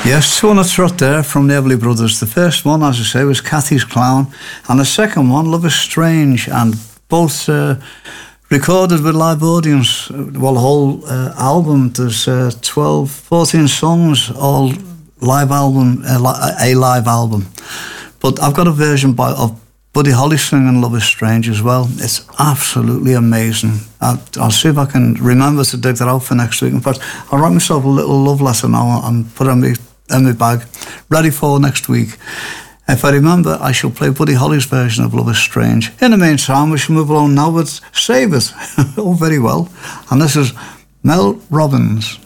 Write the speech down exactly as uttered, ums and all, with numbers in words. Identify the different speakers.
Speaker 1: Yes, two on a trot there from the Everly Brothers. The first one, as I say, was Cathy's Clown, and the second one, Love is Strange, and both uh, recorded with live audience. Well, the whole uh, album, there's uh, twelve, fourteen songs, all live album, uh, li- a live album. But I've got a version by of Buddy Holly singing Love is Strange as well. It's absolutely amazing. I'll, I'll see if I can remember to dig that out for next week. In fact, I'll write myself a little love letter now and put it in my, in my bag, ready for next week. If I remember, I shall play Buddy Holly's version of Love is Strange. In the meantime, we shall move along now with Save It. Oh, very well. And this is Mel Robbins.